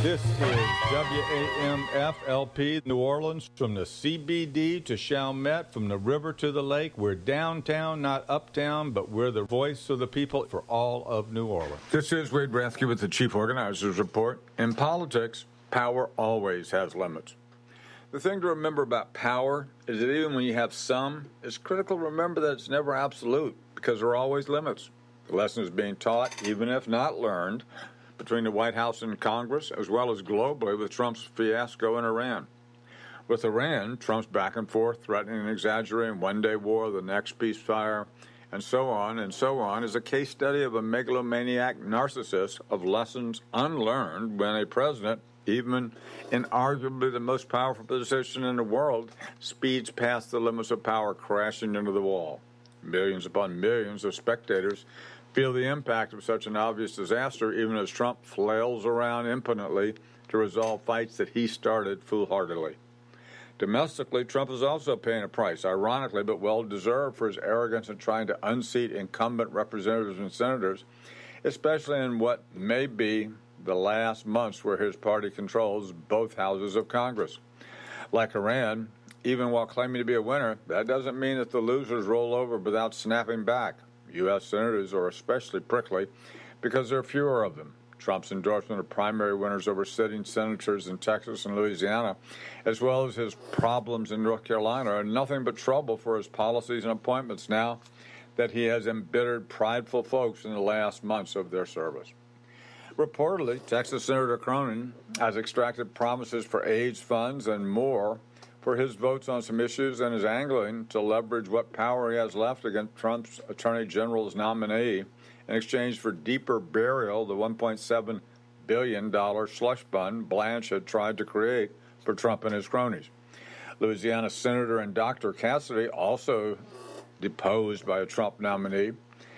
This is WAMFLP New Orleans, from the CBD to Chalmette, from the river to the lake. We're downtown, not uptown, but we're the voice of the people for all of New Orleans. This is Wade Rathke with the Chief Organizer's Report. In politics, power always has limits. The thing to remember about power is that even when you have some, it's critical to remember that it's never absolute, because there are always limits. The lesson is being taught, even if not learned, between the White House and Congress, as well as globally with Trump's fiasco in Iran. With Iran, Trump's back and forth, threatening and exaggerating one-day war, the next ceasefire, and so on, is a case study of a megalomaniac narcissist of lessons unlearned when a president, even in arguably the most powerful position in the world, speeds past the limits of power, crashing into the wall. Millions upon millions of spectators feel the impact of such an obvious disaster, even as Trump flails around impotently to resolve fights that he started foolhardily. Domestically, Trump is also paying a price, ironically but well-deserved, for his arrogance in trying to unseat incumbent representatives and senators, especially in what may be the last months where his party controls both houses of Congress. Like Iran, even while claiming to be a winner, that doesn't mean that the losers roll over without snapping back. U.S. senators are especially prickly because there are fewer of them. Trump's endorsement of primary winners over sitting senators in Texas and Louisiana, as well as his problems in North Carolina, are nothing but trouble for his policies and appointments now that he has embittered prideful folks in the last months of their service. Reportedly, Texas Senator Cronin has extracted promises for AIDS funds and more for his votes on some issues, and is angling to leverage what power he has left against Trump's Attorney General's nominee in exchange for deeper burial, the $1.7 billion slush fund Blanche had tried to create for Trump and his cronies. Louisiana Senator and Dr. Cassidy, also deposed by a Trump nominee,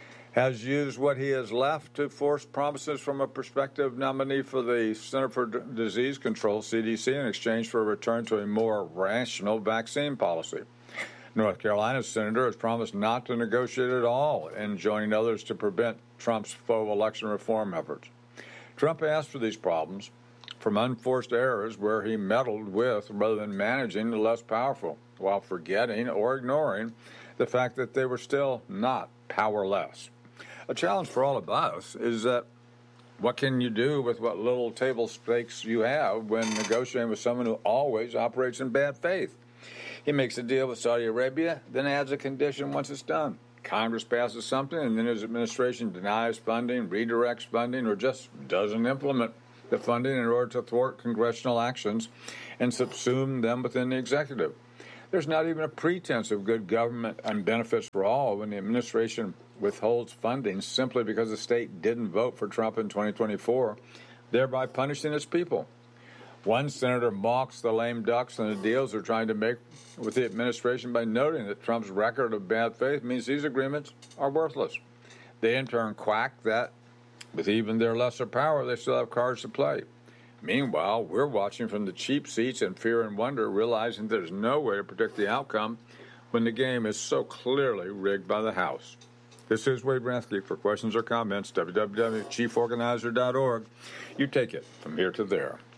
has used what he has left to force promises from a prospective nominee for the Center for Disease Control, CDC, in exchange for a return to a more rational vaccine policy. North Carolina's senator has promised not to negotiate at all in joining others to prevent Trump's faux election reform efforts. Trump asked for these problems from unforced errors where he meddled with rather than managing the less powerful, while forgetting or ignoring the fact that they were still not powerless. A challenge for all of us is that what can you do with what little table stakes you have when negotiating with someone who always operates in bad faith? He makes a deal with Saudi Arabia, then adds a condition once it's done. Congress passes something, and then his administration denies funding, redirects funding, or just doesn't implement the funding in order to thwart congressional actions and subsume them within the executive. There's not even a pretense of good government and benefits for all when the administration withholds funding simply because the state didn't vote for Trump in 2024, thereby punishing its people. One senator mocks the lame ducks and the deals they're trying to make with the administration by noting that Trump's record of bad faith means these agreements are worthless. They in turn quack that with even their lesser power, they still have cards to play. Meanwhile, we're watching from the cheap seats in fear and wonder, realizing there's no way to predict the outcome when the game is so clearly rigged by the House. This is Wade Rathke. For questions or comments, www.chieforganizer.org. You take it from here to there.